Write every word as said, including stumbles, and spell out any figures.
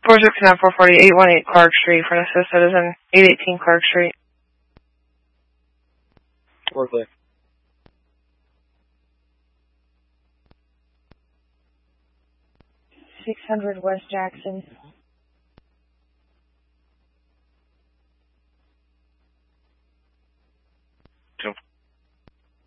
four six nine four forty eight one eight Clark Street for an assist citizen, eight eighteen Clark Street. Berkeley. six hundred West Jackson.